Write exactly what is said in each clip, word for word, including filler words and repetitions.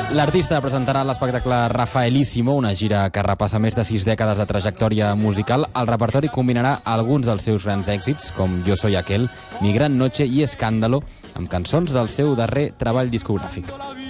L'artista presentarà l'espectacle Rafaelísimo, una gira que repassa més de sis dècades de trajectòria musical. El repertori combinarà alguns dels seus grans èxits, com Yo soy aquel, Mi gran noche i Escándalo, amb cançons del seu darrer treball discogràfic.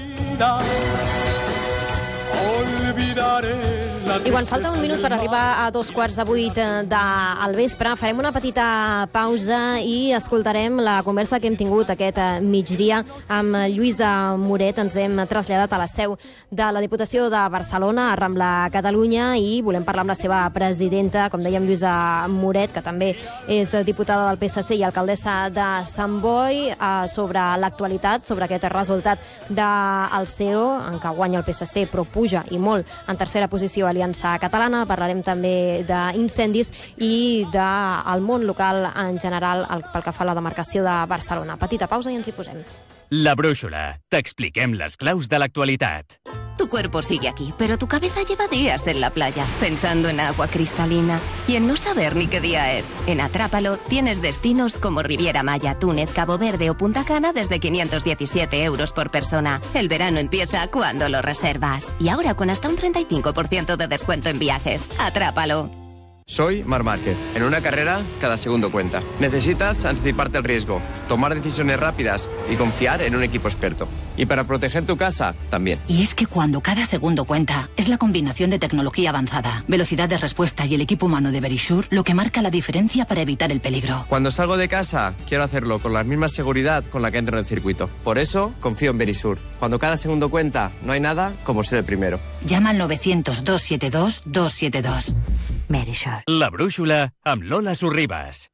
I quan falta un minut per arribar a dos quarts de vuit del vespre, farem una petita pausa i escoltarem la conversa que hem tingut aquest migdia amb Lluïsa Moret. Ens hem traslladat a la seu de la Diputació de Barcelona, a Rambla, Catalunya, i volem parlar amb la seva presidenta, com dèiem, Lluïsa Moret, que també és diputada del P S C i alcaldessa de Sant Boi, sobre l'actualitat, sobre aquest resultat del C E O, en què guanya el P S C, però puja i molt en tercera posició Aliança Catalana. Parlarem també d'incendis i del món local en general pel que fa a la demarcació de Barcelona. Petita pausa i ens hi posem. La Brúixola. T'expliquem les claus de l'actualitat. Tu cuerpo sigue aquí, pero tu cabeza lleva días en la playa, pensando en agua cristalina y en no saber ni qué día es. En Atrápalo tienes destinos como Riviera Maya, Túnez, Cabo Verde o Punta Cana desde quinientos diecisiete euros por persona. El verano empieza cuando lo reservas. Y ahora con hasta un treinta y cinco por ciento de descuento en viajes. Atrápalo. Soy Marc Márquez. En una carrera, cada segundo cuenta. Necesitas anticiparte al riesgo, tomar decisiones rápidas y confiar en un equipo experto. Y para proteger tu casa, también. Y es que cuando cada segundo cuenta, es la combinación de tecnología avanzada, velocidad de respuesta y el equipo humano de Verisure lo que marca la diferencia para evitar el peligro. Cuando salgo de casa, quiero hacerlo con la misma seguridad con la que entro en el circuito. Por eso, confío en Verisure. Cuando cada segundo cuenta, no hay nada como ser el primero. Llama al novecientos, dos setenta y dos, dos setenta y dos. Verisure. La Brúixola amb Lola Sorribas.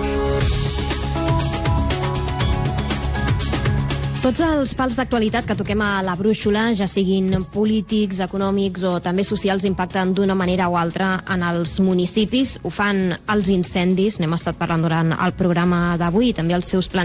Tots els pals d'actualitat que toquem a la Brúixola, ja siguin polítics, econòmics o també socials, impacten d'una manera o altra en els municipis. Ho fan els incendis, n'hem estat parlant durant el programa d'avui, també els seus plans